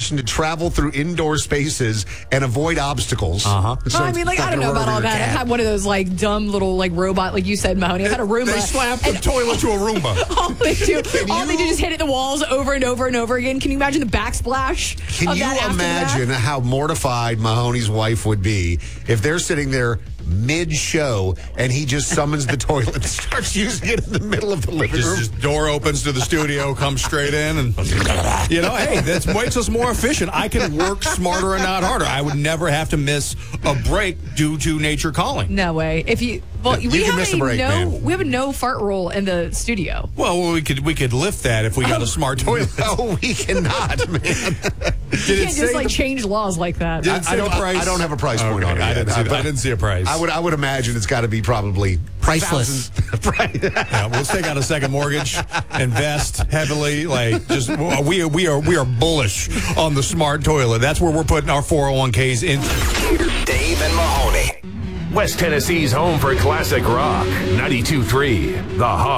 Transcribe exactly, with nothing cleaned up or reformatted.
option to travel through indoor spaces and avoid obstacles. Uh-huh. So I mean, like, it's I not don't know gonna about run all over your that. I've cat. had one of those, like, dumb little, like, robot, like you said, Mahoney. I've had a Roomba. They slap the and toilet to a Roomba. all they do, all they you- do is hit it the walls over and over and over again. Can you imagine the backsplash Can of you that after the fact? imagine how mortified Mahoney's wife would be if they're sitting there mid-show and he just summons the toilet and starts using it in the middle of the living Just, room? just door opens to the studio, comes straight in, and you know, hey, that makes us more efficient. I can work smarter and not harder. I would never have to miss a break due to nature calling. No way. If you, well, You we can have miss a a break, no, man. we have a no fart rule in the studio. Well, we could we could lift that if we got a smart toilet. No, we cannot, man. Did You it can't say just like the- change laws like that. Did it I, say I don't. the price? I don't have a price point Okay, on it. I yet, didn't see. but I didn't see a price. I would. I would imagine it's got to be probably Priceless. thousands- Right. Yeah, we'll take out a second mortgage, invest heavily. Like, just we are we are we are bullish on the smart toilet. That's where we're putting our four oh one k's in. Dave and Mahoney. West Tennessee's home for classic rock. ninety-two point three The Hog.